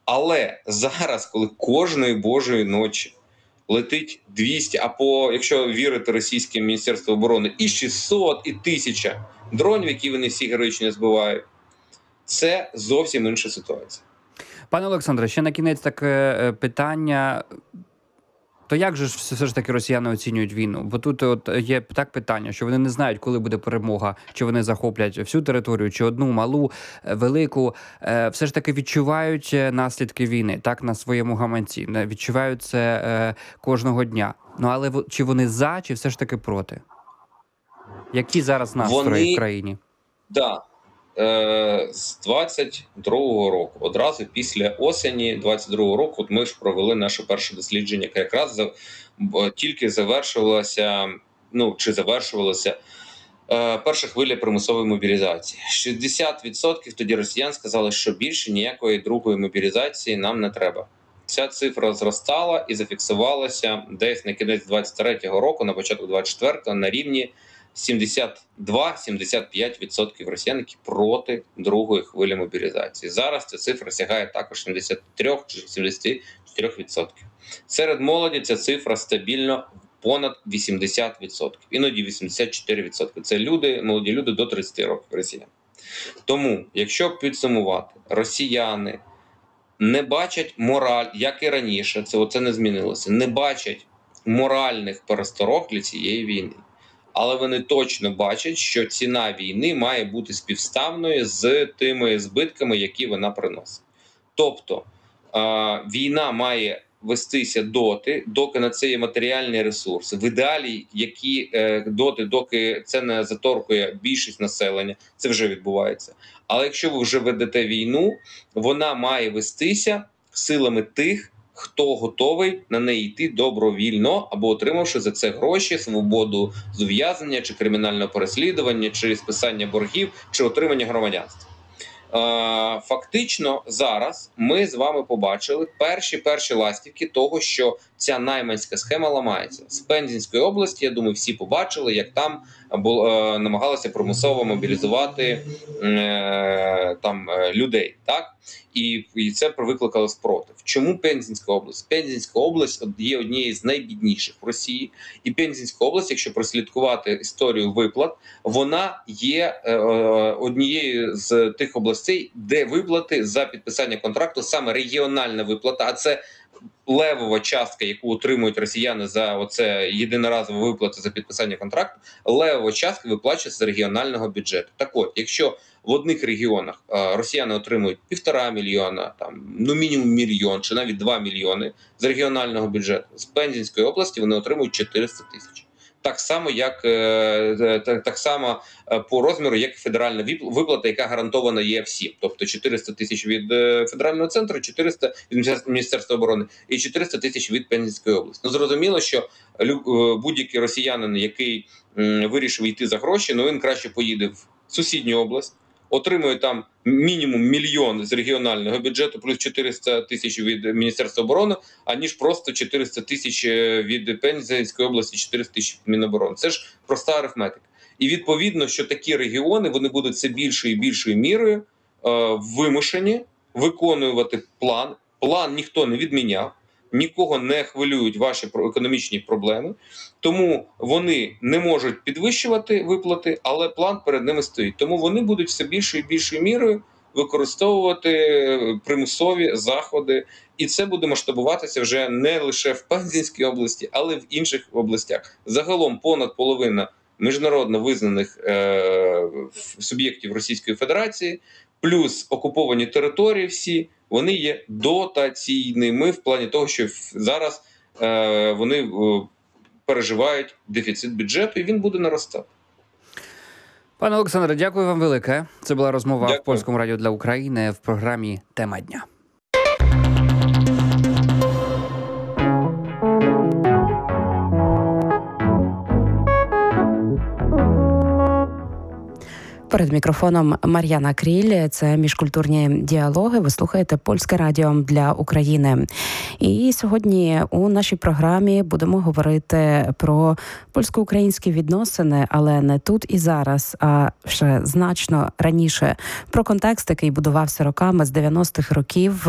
Але зараз, коли кожної божої ночі летить 200, якщо вірити російським Міністерству оборони, і 600, і 1000 дронів, які вони всі героїчно збивають, це зовсім інша ситуація. Пане Олександре, ще на кінець таке питання. То як же все ж таки росіяни оцінюють війну? Бо тут є так питання, що вони не знають, коли буде перемога, чи вони захоплять всю територію, чи одну, малу, велику. Все ж таки відчувають наслідки війни, так, на своєму гаманці. Відчувають це кожного дня. Ну, але чи вони за, чи все ж таки проти? Які зараз настрої в країні? Так. З 22-го року, одразу після осені 22-го року, ми ж провели наше перше дослідження, яке якраз тільки завершувалася перша хвиля примусової мобілізації. 60% тоді росіян сказали, що більше ніякої другої мобілізації нам не треба. Ця цифра зростала і зафіксувалася десь на кінець 23-го року, на початку 24-го, на рівні 72-75% росіян, які проти другої хвилі мобілізації. Зараз ця цифра сягає також 73-74%. Серед молоді ця цифра стабільно понад 80%, іноді 84%. Це молоді люди до 30 років росіян. Тому, якщо підсумувати, росіяни не бачать як і раніше, це не змінилося, не бачать моральних пересторог для цієї війни. Але вони точно бачать, що ціна війни має бути співставною з тими збитками, які вона приносить. Тобто війна має вестися доки на це є матеріальні ресурси. В ідеалі, доки це не заторкує більшість населення, це вже відбувається. Але якщо ви вже ведете війну, вона має вестися силами тих, хто готовий на неї йти добровільно, або отримавши за це гроші, свободу з ув'язнення, чи кримінального переслідування, чи списання боргів, чи отримання громадянства. Фактично зараз ми з вами побачили перші ластівки того, що ця найманська схема ламається. З Пензенської області, я думаю, всі побачили, як там намагалися примусово мобілізувати людей, так? І це викликало спротив. Чому Пензенська область? Пензенська область є однією з найбідніших в Росії. І Пензенська область, якщо прослідкувати історію виплат, вона є однією з тих областей, де виплати за підписання контракту, саме регіональна виплата, а це левова частка, яку отримують росіяни за оце єдиноразову виплату за підписання контракту, левова частка виплачується з регіонального бюджету. Так от, якщо в одних регіонах росіяни отримують 1,5 мільйона, мінімум 1 мільйон, чи навіть 2 мільйони з регіонального бюджету, з Пензенської області вони отримують 400 тисяч. Так само по розміру, як федеральна виплата, яка гарантована є всім. Тобто 400 тисяч від федерального центру, 400 від Міністерства оборони і 400 тисяч від Пензенської області. Зрозуміло, що будь-який росіянин, який вирішив йти за гроші, він краще поїде в сусідню область, отримує там мінімум 1 мільйон з регіонального бюджету, плюс 400 тисяч від Міністерства оборони, аніж просто 400 тисяч від Пензенської області, 400 тисяч від Міноборони. Це ж проста арифметика. І відповідно, що такі регіони, вони будуть все більшою і більшою мірою вимушені виконувати план. План ніхто не відміняв. Нікого не хвилюють ваші економічні проблеми, тому вони не можуть підвищувати виплати, але план перед ними стоїть. Тому вони будуть все більшою і більшою мірою використовувати примусові заходи, і це буде масштабуватися вже не лише в Пензенській області, але й в інших областях. Загалом понад половина міжнародно визнаних суб'єктів Російської Федерації, плюс окуповані території всі, вони є дотаційними в плані того, що зараз вони переживають дефіцит бюджету, і він буде наростати. Пане Олександре, дякую вам велике. Це була розмова в Польському радіо для України в програмі «Тема дня». Перед мікрофоном Мар'яна Кріль. Це міжкультурні діалоги. Ви слухаєте Польське радіо для України. І сьогодні у нашій програмі будемо говорити про польсько-українські відносини, але не тут і зараз, а ще значно раніше. Про контекст, який будувався роками з 90-х років